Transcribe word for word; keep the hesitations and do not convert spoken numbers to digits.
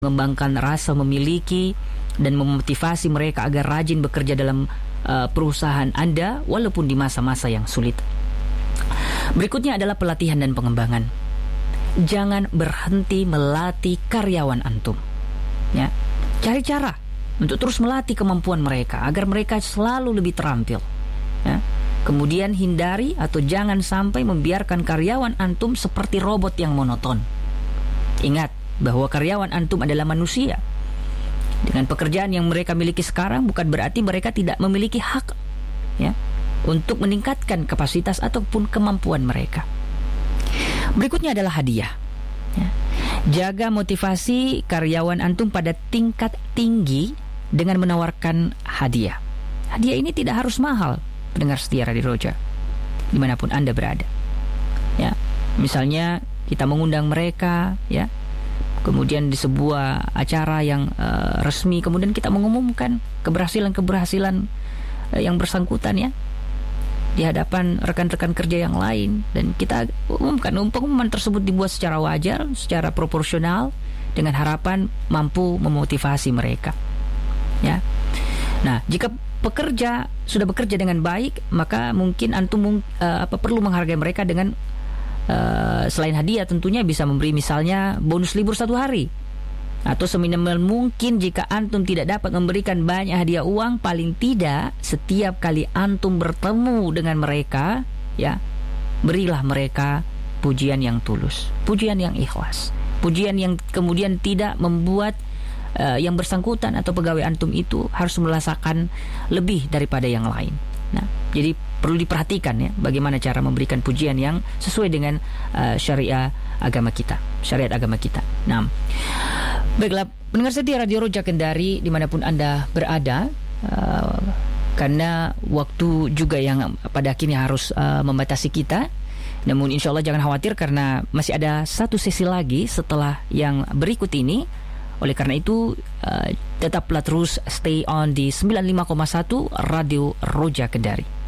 mengembangkan rasa memiliki dan memotivasi mereka agar rajin bekerja dalam uh, perusahaan Anda walaupun di masa-masa yang sulit. Berikutnya adalah pelatihan dan pengembangan. Jangan berhenti melatih karyawan antum. Ya, cari cara untuk terus melatih kemampuan mereka agar mereka selalu lebih terampil. Ya. Kemudian hindari atau jangan sampai membiarkan karyawan antum seperti robot yang monoton. Ingat bahwa karyawan antum adalah manusia. Dengan pekerjaan yang mereka miliki sekarang bukan berarti mereka tidak memiliki hak, ya, untuk meningkatkan kapasitas ataupun kemampuan mereka. Berikutnya adalah hadiah. Ya. Jaga motivasi karyawan antum pada tingkat tinggi dengan menawarkan hadiah. Hadiah ini tidak harus mahal, pendengar setia Radio Roja, dimanapun Anda berada. Ya, misalnya kita mengundang mereka, ya, kemudian di sebuah acara yang uh, resmi, kemudian kita mengumumkan keberhasilan-keberhasilan uh, yang bersangkutan, ya, di hadapan rekan-rekan kerja yang lain, dan kita umumkan. Pengumuman tersebut dibuat secara wajar, secara proporsional, dengan harapan mampu memotivasi mereka. Ya. Nah, jika pekerja sudah bekerja dengan baik, maka mungkin antum uh, apa perlu menghargai mereka dengan Uh, selain hadiah tentunya bisa memberi misalnya bonus libur satu hari, atau seminimal mungkin jika antum tidak dapat memberikan banyak hadiah uang, paling tidak setiap kali antum bertemu dengan mereka, ya, berilah mereka pujian yang tulus, pujian yang ikhlas, pujian yang kemudian tidak membuat uh, yang bersangkutan atau pegawai antum itu harus merasakan lebih daripada yang lain. Nah, jadi perlu diperhatikan, ya, bagaimana cara memberikan pujian yang sesuai dengan uh, syariat agama kita, syariat agama kita. Nah, baiklah, pendengar setia Radio Roja Kendari dimanapun Anda berada, uh, karena waktu juga yang pada akhirnya harus uh, membatasi kita. Namun insya Allah jangan khawatir karena masih ada satu sesi lagi setelah yang berikut ini. Oleh karena itu uh, tetaplah terus stay on di sembilan puluh lima koma satu Radio Roja Kendari.